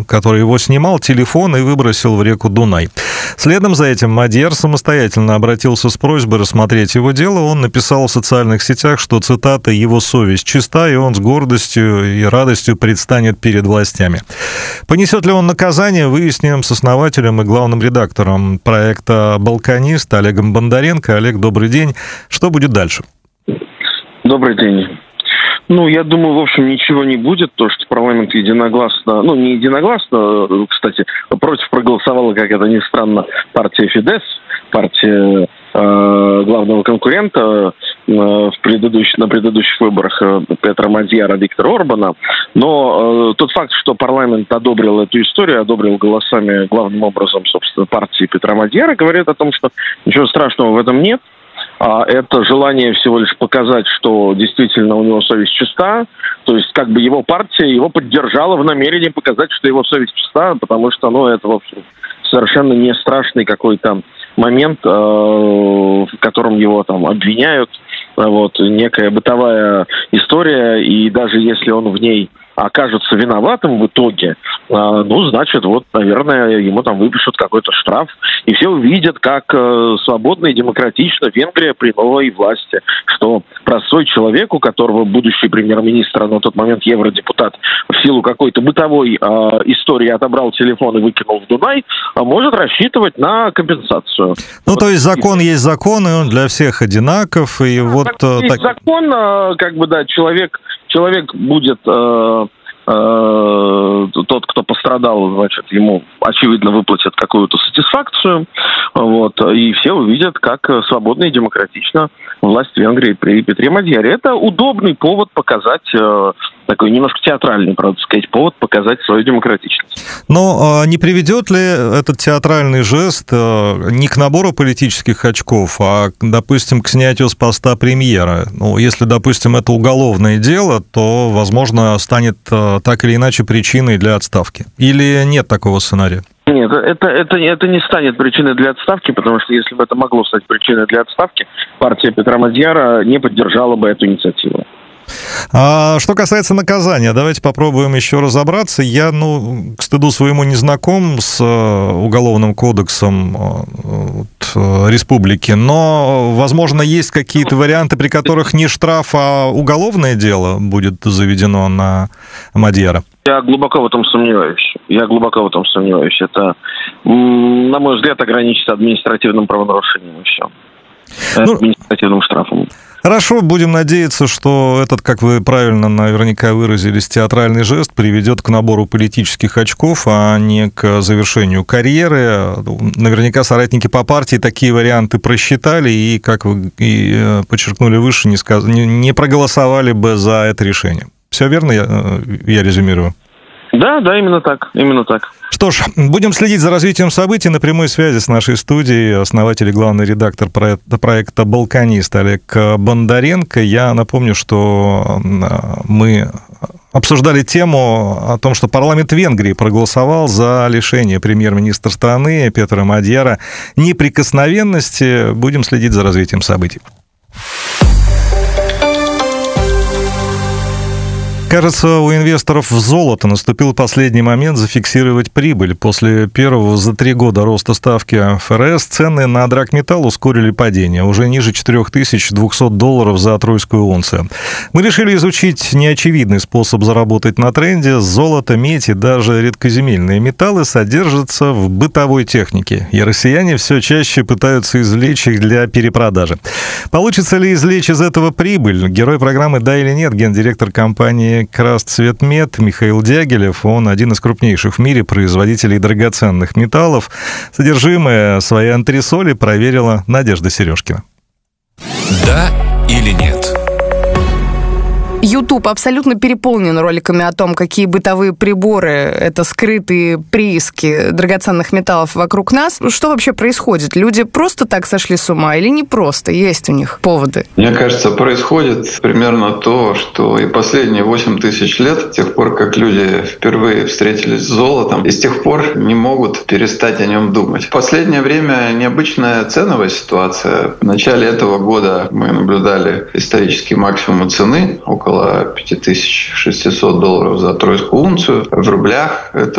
который его снимал, телефон и выбросил в реку Дунай. Следом за этим Мадьяр самостоятельно обратился с просьбой рассмотреть его дело. Он написал в социальных сетях, что, цитата, «его совесть чиста, и он с гордостью и радостью предстанет перед властями». Понесет ли он наказание, выясним с основателем и главным редактором проекта «Балканист» Олегом Бондаренко. Олег, добрый день. Что будет дальше? Добрый день. Я думаю, в общем, ничего не будет, то, что парламент единогласно, не единогласно, кстати, против проголосовала, как это ни странно, партия Фидesz, партия главного конкурента на предыдущих выборах Петра Мадьяра, Виктора Орбана. Но тот факт, что парламент одобрил эту историю, одобрил голосами главным образом, собственно, партии Петра Мадьяра, говорит о том, что ничего страшного в этом нет. Это желание всего лишь показать, что действительно у него совесть чиста. То есть, как бы его партия его поддержала в намерении показать, что его совесть чиста, потому что, это, в общем, совершенно не страшный какой-то момент, в котором его там обвиняют. Некая бытовая история, и даже если он в ней окажется виноватым в итоге, значит, наверное, ему там выпишут какой-то штраф, и все увидят, как свободно и демократично Венгрия при новой власти, что простой человек, у которого будущий премьер-министр, на тот момент евродепутат, в силу какой-то бытовой истории отобрал телефон и выкинул в Дунай, может рассчитывать на компенсацию. То есть закон есть закон, и он для всех одинаков, и есть закон, человек будет... тот, кто пострадал, значит, ему, очевидно, выплатят какую-то сатисфакцию, и все увидят, как свободно и демократично власть Венгрии при Петре Мадьяре. Это удобный повод показать, такой немножко театральный, правда сказать, повод показать свою демократичность. Но не приведет ли этот театральный жест не к набору политических очков, а, допустим, к снятию с поста премьера? Если, допустим, это уголовное дело, то, возможно, станет так или иначе причиной для отставки. Или нет такого сценария? Нет, это не станет причиной для отставки, потому что если бы это могло стать причиной для отставки, партия Петра Мадьяра не поддержала бы эту инициативу. А что касается наказания, давайте попробуем еще разобраться. Я, к стыду своему, не знаком с Уголовным кодексом республики, но, возможно, есть какие-то варианты, при которых не штраф, а уголовное дело будет заведено на Мадьяра. Я глубоко в этом сомневаюсь. Это, на мой взгляд, ограничится административным правонарушением и все. Административным штрафом. Хорошо, будем надеяться, что этот, как вы правильно наверняка выразились, театральный жест приведет к набору политических очков, а не к завершению карьеры. Наверняка соратники по партии такие варианты просчитали и, как вы и подчеркнули выше, не проголосовали бы за это решение. Все верно я резюмирую? Да, именно так. Что ж, будем следить за развитием событий. На прямой связи с нашей студией основатель и главный редактор проекта «Балканист» Олег Бондаренко. Я напомню, что мы обсуждали тему о том, что парламент Венгрии проголосовал за лишение премьер-министра страны Петра Мадьяра неприкосновенности. Будем следить за развитием событий. Кажется, у инвесторов в золото наступил последний момент зафиксировать прибыль. После первого за 3 года роста ставки ФРС цены на драгметалл ускорили падение, уже ниже $4200 за тройскую унцию. Мы решили изучить неочевидный способ заработать на тренде. Золото, медь и даже редкоземельные металлы содержатся в бытовой технике, и россияне все чаще пытаются извлечь их для перепродажи. Получится ли извлечь из этого прибыль? Герой программы «Да или нет», гендиректор компании «Красцветмет» Михаил Дягилев. Он один из крупнейших в мире производителей драгоценных металлов. Содержимое своей антресоли проверила Надежда Сережкина. Да или нет? YouTube абсолютно переполнен роликами о том, какие бытовые приборы — это скрытые прииски драгоценных металлов вокруг нас. Что вообще происходит? Люди просто так сошли с ума или не просто? Есть у них поводы? Мне кажется, происходит примерно то, что и последние 8000 лет, с тех пор, как люди впервые встретились с золотом, и с тех пор не могут перестать о нем думать. В последнее время необычная ценовая ситуация. В начале этого года мы наблюдали исторический максимум цены, около $5600 за тройскую унцию. В рублях это